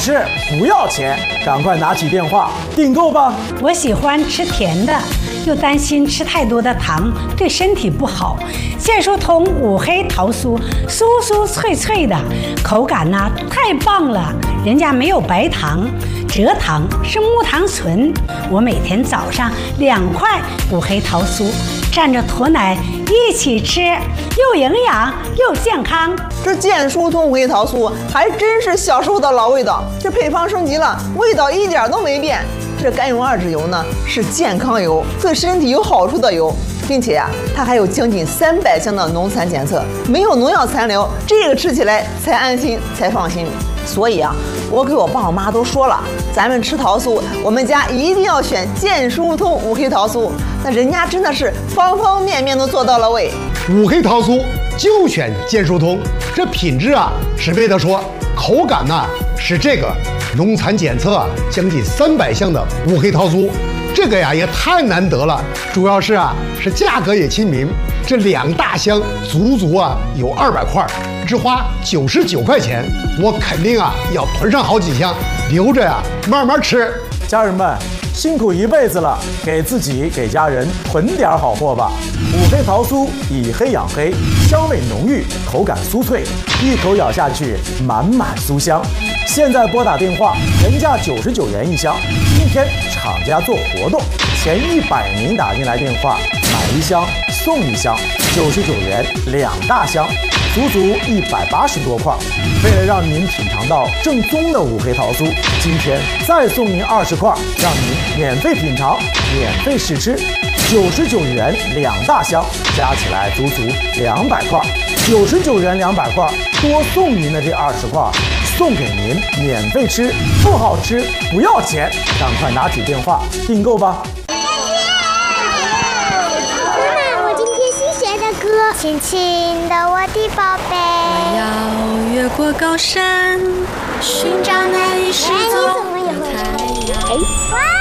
吃，不要钱，赶快拿起电话订购吧。 我喜欢吃甜的，又担心吃太多的糖对身体不好。健舒通五黑桃酥，酥酥脆脆的，口感呢太棒了。人家没有白糖，蔗糖是木糖醇。我每天早上2块五黑桃酥，蘸着驼奶一起吃，又营养又健康。 这健舒通五黑桃酥还真是小时候的老味道，这配方升级了，味道一点都没变。这甘油二酯油呢是健康油，对身体有好处的油，并且它还有将近300项的农残检测，没有农药残留，这个吃起来才安心才放心。所以我给我爸我妈都说了，咱们吃桃酥，我们家一定要选健舒通五黑桃酥。那人家真的是方方面面都做到了位。 五黑桃酥就选健舒通，这品质是没得说，口感呢是这个农残检测将近300项的五黑桃酥，这个也太难得了。主要是是价格也亲民，这2大箱足有200块，只花99块钱，我肯定要囤上好几箱，留着慢慢吃。 家人们，辛苦一辈子了，给自己给家人囤点好货吧。五黑桃酥以黑养黑，香味浓郁，口感酥脆，一口咬下去满满酥香。现在拨打电话，原价99元一箱，今天厂家做活动，前100名打进来电话，买1箱送1箱，99元2大箱，足足180多块。为了让您品尝到正宗的五黑桃酥，今天再送您20块，让您免费品尝，免费试吃。99元2大箱，加起来足足200块。99元200块，多送您的这20块，送给您免费吃，不好吃不要钱，赶快拿起电话订购吧。 亲亲的我的宝贝， 我要越过高山，寻找那里失踪的太阳。